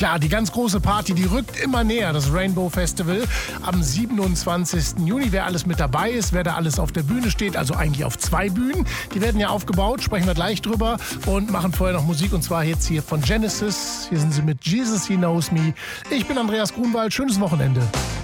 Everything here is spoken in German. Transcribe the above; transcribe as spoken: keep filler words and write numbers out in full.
Klar, die ganz große Party, die rückt immer näher, das Rainbow Festival am siebenundzwanzigsten Juni. Wer alles mit dabei ist, wer da alles auf der Bühne steht, also eigentlich auf zwei Bühnen, die werden ja aufgebaut, sprechen wir gleich drüber und machen vorher noch Musik und zwar jetzt hier von Genesis. Hier sind sie mit Jesus He Knows Me. Ich bin Andreas Grunwald, schönes Wochenende.